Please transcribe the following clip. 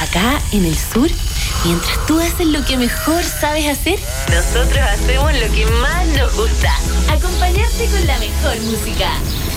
acá en el sur, mientras tú haces lo que mejor sabes hacer, nosotros hacemos lo que más nos gusta: acompañarte con la mejor música.